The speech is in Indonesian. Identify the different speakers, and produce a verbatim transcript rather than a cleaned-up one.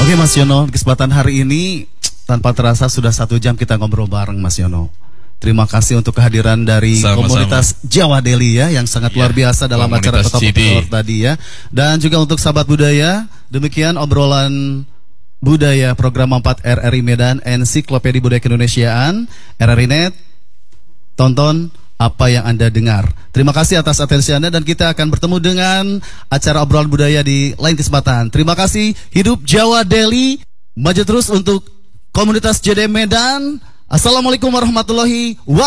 Speaker 1: Oke Mas Yono, kesempatan hari ini tanpa terasa sudah satu jam kita ngobrol bareng Mas Yono. Terima kasih untuk kehadiran dari Sama-sama. komunitas Jawa Deli ya, yang sangat ya, luar biasa dalam acara Kota Bogor tadi ya. Dan juga untuk sahabat budaya, demikian obrolan budaya program empat R R I Medan, Ensiklopedia Budaya Keindonesiaan, R R I Net. Tonton apa yang Anda dengar. Terima kasih atas atensi Anda dan kita akan bertemu dengan acara obrolan budaya di lain kesempatan. Terima kasih. Hidup Jawa Deli. Maju terus untuk komunitas J D Medan. Assalamualaikum warahmatullahi wabarakatuh.